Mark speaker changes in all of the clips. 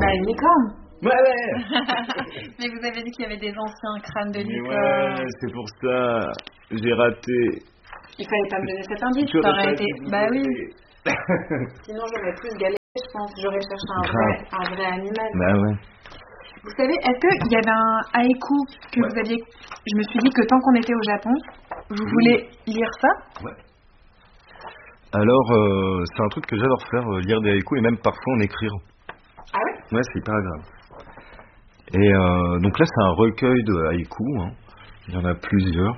Speaker 1: une licorne.
Speaker 2: Ouais.
Speaker 1: Mais vous avez dit qu'il y avait des anciens crânes de
Speaker 2: Mais
Speaker 1: licorne.
Speaker 2: ouais, c'est pour ça. J'ai raté.
Speaker 1: Il fallait pas me donner cet indice,
Speaker 2: J'aurais
Speaker 1: ça aurait
Speaker 2: pas
Speaker 1: été...
Speaker 2: dû vous
Speaker 1: Bah oui.
Speaker 2: donner.
Speaker 1: Sinon j'aurais plus galéré, je pense. J'aurais cherché un vrai animal.
Speaker 2: Bah ouais.
Speaker 1: Vous savez, est-ce qu'il y avait un haïku que vous aviez... Je me suis dit que tant qu'on était au Japon, vous voulez lire ça?
Speaker 2: Ouais. Alors, c'est un truc que j'adore faire, lire des haïkus et même parfois en écrire.
Speaker 1: Ah ouais?
Speaker 2: Ouais, c'est hyper agréable. Et donc là, c'est un recueil de haïkus. Hein. Il y en a plusieurs.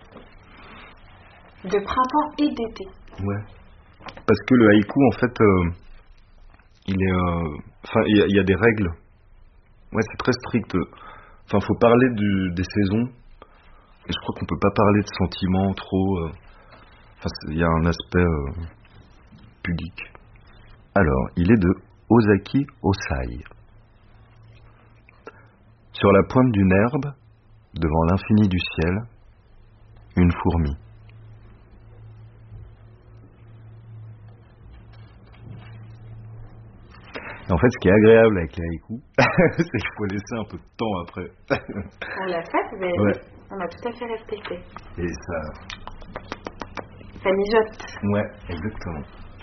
Speaker 1: De printemps et d'été.
Speaker 2: Ouais. Parce que le haïku, en fait, il est... Enfin, il y a des règles. Ouais, c'est très strict. Enfin, faut parler des saisons. Et je crois qu'on peut pas parler de sentiments trop... Enfin, il y a un aspect pudique. Alors, il est de Ozaki Osai. Sur la pointe d'une herbe, devant l'infini du ciel, une fourmi. Et en fait, ce qui est agréable avec les haïkus, c'est qu'il faut laisser un peu de temps après.
Speaker 1: On l'a fait, mais
Speaker 2: ouais.
Speaker 1: On a tout à fait respecté.
Speaker 2: Et ça...
Speaker 1: Ça mijote.
Speaker 2: Ouais, exactement.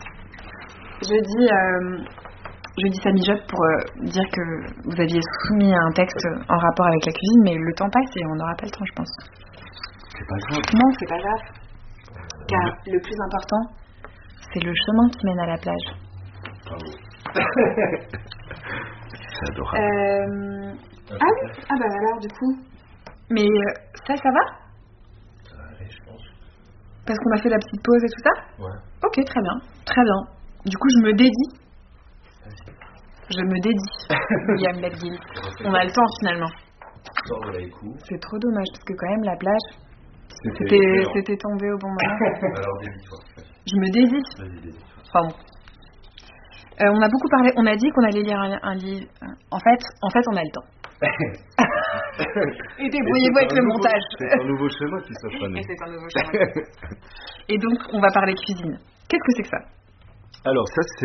Speaker 1: Je dis ça mijote pour dire que vous aviez soumis un texte en rapport avec la cuisine, mais le temps passe et on n'aura pas le temps, je pense.
Speaker 2: C'est pas grave.
Speaker 1: Non, c'est pas grave. Car le plus important, c'est le chemin qui mène à la plage.
Speaker 2: Bravo. C'est adorable.
Speaker 1: Ah oui. Ah bah alors du coup. Mais ça va?
Speaker 2: Ça va aller, je pense.
Speaker 1: Parce qu'on a fait la petite pause et tout ça?
Speaker 2: Ouais.
Speaker 1: Ok, très bien. Très bien. Du coup, je me dédie. Je me dédie, William Bedgill. On a le temps finalement. C'est trop dommage parce que quand même la plage, c'était tombé au bon moment.
Speaker 2: Alors dédie-toi.
Speaker 1: Je me dédie.
Speaker 2: Vas-y, dédie-toi.
Speaker 1: Enfin bon. On a beaucoup parlé, on a dit qu'on allait lire un livre. En fait, on a le temps. Et débrouillez-vous avec le montage.
Speaker 2: C'est un nouveau schéma qui s'offre à nous.
Speaker 1: Et c'est un nouveau schéma. Et donc, on va parler cuisine. Qu'est-ce que c'est que ça?
Speaker 2: Alors ça c'est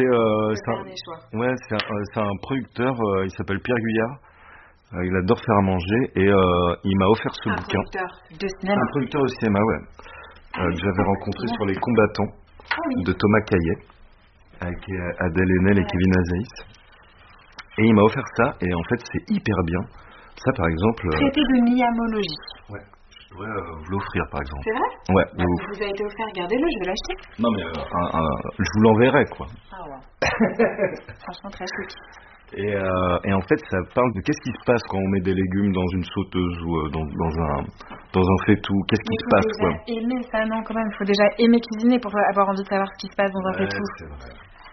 Speaker 2: un producteur, il s'appelle Pierre Guyard. Il adore faire à manger et il m'a offert ce bouquin. Un producteur de cinéma, ouais. Que j'avais rencontré sur Les Combattants de Thomas Caillet avec Adèle Haenel et Kevin Azaïs. Et il m'a offert ça et en fait c'est hyper bien. Ça par exemple.
Speaker 1: Traité de miamologie.
Speaker 2: Ouais. Je pourrais vous l'offrir par exemple.
Speaker 1: C'est vrai?
Speaker 2: Ouais.
Speaker 1: Vous a été offert, regardez-le, je vais l'acheter.
Speaker 2: Non mais je vous l'enverrai quoi.
Speaker 1: Ah ouais. Franchement très chic.
Speaker 2: Et en fait ça parle de qu'est-ce qui se passe quand on met des légumes dans une sauteuse ou dans un faitout. Qu'est-ce qui se passe quoi?
Speaker 1: Il faut déjà aimer ça, non quand même. Il faut déjà aimer cuisiner pour avoir envie de savoir ce qui se passe dans un faitout.
Speaker 2: C'est vrai.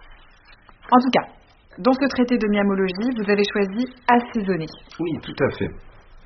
Speaker 1: En tout cas, dans ce traité de miamologie, vous avez choisi assaisonner.
Speaker 2: Oui, tout à fait.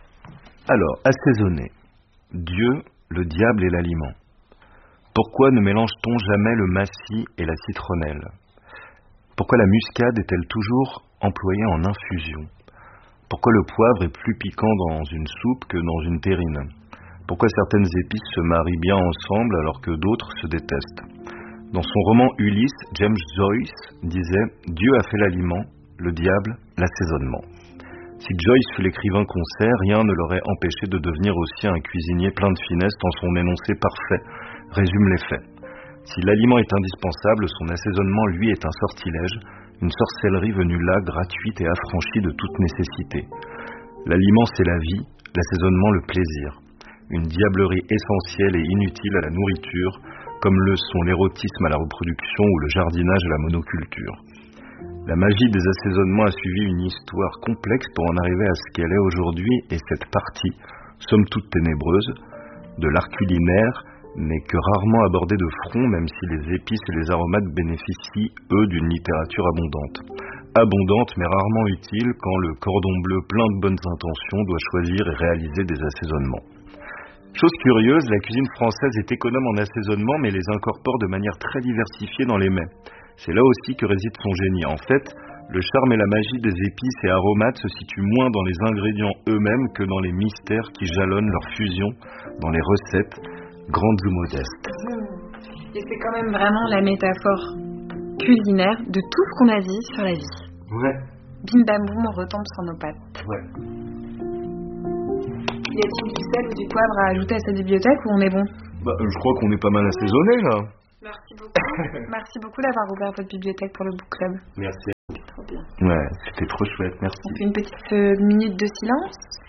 Speaker 2: Alors, assaisonner. Dieu, le diable et l'aliment. Pourquoi ne mélange-t-on jamais le massis et la citronnelle? Pourquoi la muscade est-elle toujours employée en infusion? Pourquoi le poivre est plus piquant dans une soupe que dans une terrine? Pourquoi certaines épices se marient bien ensemble alors que d'autres se détestent? Dans son roman Ulysse, James Joyce disait « Dieu a fait l'aliment, le diable l'assaisonnement ». Si Joyce fut l'écrivain qu'on sait, rien ne l'aurait empêché de devenir aussi un cuisinier plein de finesse tant son énoncé parfait résume les faits. Si l'aliment est indispensable, son assaisonnement, lui, est un sortilège, une sorcellerie venue là, gratuite et affranchie de toute nécessité. L'aliment, c'est la vie, l'assaisonnement, le plaisir. Une diablerie essentielle et inutile à la nourriture, comme le sont l'érotisme à la reproduction ou le jardinage à la monoculture. La magie des assaisonnements a suivi une histoire complexe pour en arriver à ce qu'elle est aujourd'hui, et cette partie, somme toute ténébreuse, de l'art culinaire n'est que rarement abordée de front, même si les épices et les aromates bénéficient, eux, d'une littérature abondante. Abondante, mais rarement utile quand le cordon bleu plein de bonnes intentions doit choisir et réaliser des assaisonnements. Chose curieuse, la cuisine française est économe en assaisonnement, mais les incorpore de manière très diversifiée dans les mets. C'est là aussi que réside son génie. En fait, le charme et la magie des épices et aromates se situent moins dans les ingrédients eux-mêmes que dans les mystères qui jalonnent leur fusion dans les recettes, grandes ou modestes.
Speaker 1: Et c'est quand même vraiment la métaphore culinaire de tout ce qu'on a dit sur la vie.
Speaker 2: Ouais.
Speaker 1: bim bam boum, on retombe sur nos pattes.
Speaker 2: Ouais.
Speaker 1: Y a-t-il du sel ou du poivre à ajouter à cette bibliothèque ou on est bon?
Speaker 2: Je crois qu'on est pas mal assaisonné là.
Speaker 1: Merci beaucoup. Merci beaucoup d'avoir ouvert votre bibliothèque pour le book club.
Speaker 2: Merci.
Speaker 1: Trop bien.
Speaker 2: Ouais, c'était trop chouette, merci.
Speaker 1: On fait une petite minute de silence.